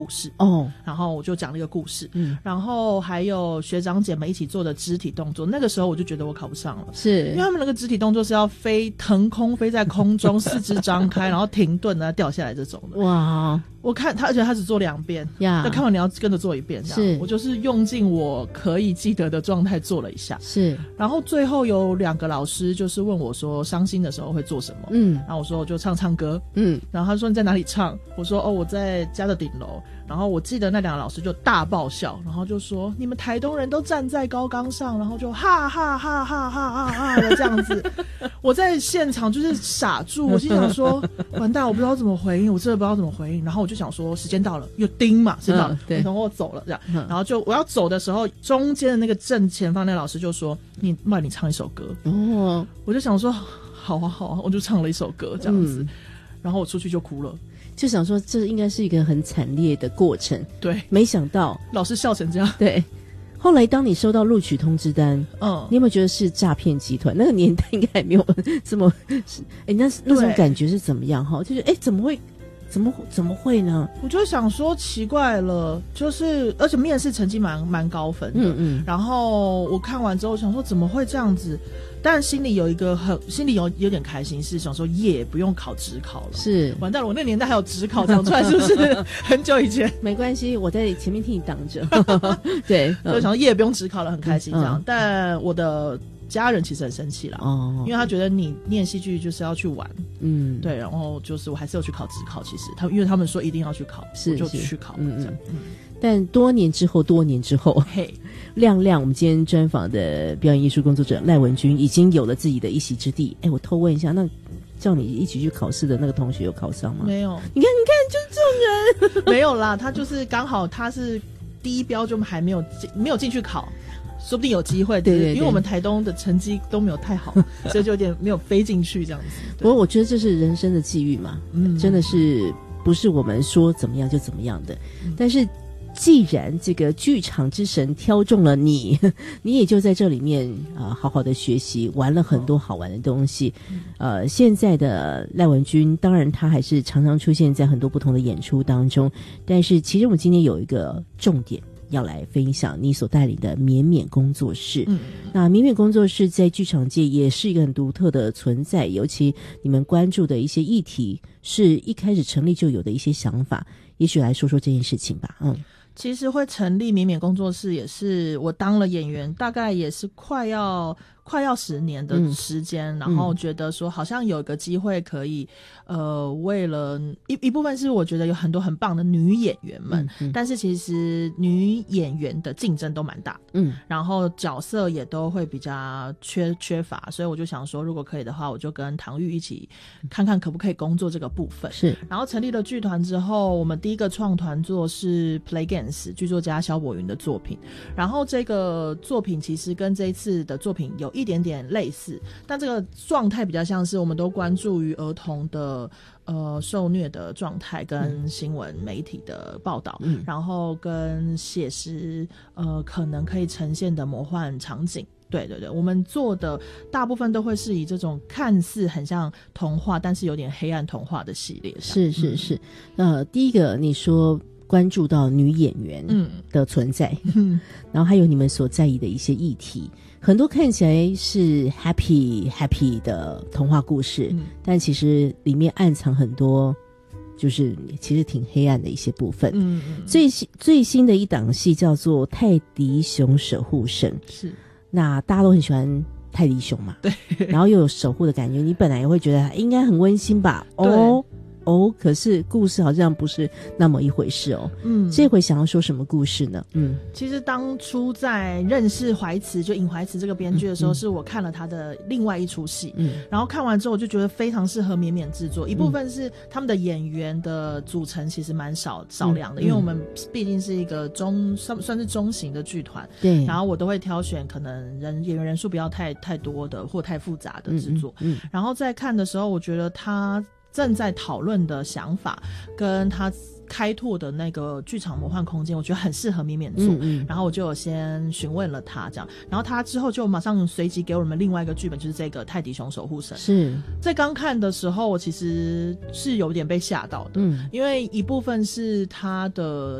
故事哦， 然后我就讲了一个故事，然后还有学长姐们一起做的肢体动作，那个时候我就觉得我考不上了， 是因为他们那个肢体动作是要腾空飞在空中，四肢张开，然后停顿然后掉下来这种的。 哇， 我看他，而且他只做2遍呀， 那看完你要跟着做1遍，这样我就是用尽我可以记得的状态做了一下， 是。 然后最后有2个老师就是问我说，伤心的时候会做什么？然后我说我就唱歌，然后他说你在哪里唱？我说我在家的顶楼。然后我记得那2个老师就大爆笑，然后就说你们台东人都站在高岗上，然后就哈哈哈哈哈哈哈的这样子。我在现场就是傻住，我心想说完蛋，我不知道怎么回应，我真的不知道怎么回应。然后我就想说时间到了，又叮嘛，时间到了，对，然后我走了这样。然后就我要走的时候，中间的那个正前方那个老师就说不然你唱一首歌。我就想说好啊好啊，我就唱了一首歌这样子。然后我出去就哭了， 就想说这应该是一个很惨烈的过程， 对， 没想到老师笑成这样。 对，后来当你收到录取通知单，你有没有觉得是诈骗集团？那个年代应该还没有这么，那种感觉是怎么样哈？就是怎么会呢？我就想说奇怪了，就是而且面试成绩蛮高分的，然后我看完之后想说怎么会这样子？但心里有有点开心，是想说不用考指考了，是完蛋了，我那年代还有指考，讲出来是不是很久以前？ 没关系，我在前面替你挡着。对， 就想说不用指考了，很开心这样。但我的家人其实很生气啦，因为他觉得你念戏剧就是要去玩，对，然后就是我还是有去考指考，其实因为他们说一定要去考，我就去考， 但多年之后，亮亮，我们今天专访的表演艺术工作者赖文君已经有了自己的一席之地。我偷问一下，那叫你一起去考试的那个同学有考上吗？ 没有。 你看，就是这种人。 没有啦，他就是刚好他是第一标就还没有进去考，说不定有机会。对，因为我们台东的成绩都没有太好，所以就有点没有飞进去这样子。 不过我觉得这是人生的际遇嘛，真的是不是我们说怎么样就怎么样的，但是。既然这个剧场之神挑中了你，你也就在这里面好好的学习，玩了很多好玩的东西。现在的赖文君，当然他还是常常出现在很多不同的演出当中，但是其实我们今天有一个重点要来分享你所带领的绵绵工作室。那绵绵工作室在剧场界也是一个很独特的存在，尤其你们关注的一些议题是一开始成立就有的一些想法，也许来说说这件事情吧。 其实会成立绵绵工作室也是我当了演员大概也是快要10年的时间，然后觉得说好像有一个机会可以为了一部分是我觉得有很多很棒的女演员们，但是其实女演员的竞争都蛮大，然后角色也都会比较缺乏，所以我就想说如果可以的话，我就跟唐玉一起看看可不可以工作这个部分。是，然后成立了剧团之后，我们第一个创团作是 Play Games 剧作家萧伯云的作品，然后这个作品其实跟这一次的作品有一点点类似，但这个状态比较像是我们都关注于儿童的受虐的状态跟新闻媒体的报道，然后跟写实可能可以呈现的魔幻场景。对对对，我们做的大部分都会是以这种看似很像童话但是有点黑暗童话的系列。是。 第一个你说关注到女演员的存在，然后还有你们所在意的一些议题，很多看起来是 happy 的童话故事，但其实里面暗藏很多就是其实挺黑暗的一些部分。最新的一档戏叫做《泰迪熊守护神》，是那大家都很喜欢泰迪熊嘛，对，然后又有守护的感觉，你本来也会觉得应该很温馨吧？可是故事好像不是那么一回事哦。这回想要说什么故事呢？ 其实当初在认识怀慈，就尹怀慈这个编剧的时候，是我看了他的另外一出戏，然后看完之后我就觉得非常适合绵绵制作。一部分是他们的演员的组成其实蛮少量的，因为我们毕竟是一个算是中型的剧团，对，然后我都会挑选可能演员人数不要太多的或太复杂的制作。然后在看的时候，我觉得他正在讨论的想法跟他开拓的那个剧场魔幻空间，我觉得很适合绵绵做，然后我就有先询问了他这样，然后他之后就马上随即给我们另外一个剧本，就是这个泰迪熊守护神。 是在刚看的时候，我其实是有点被吓到的，因为一部分是他的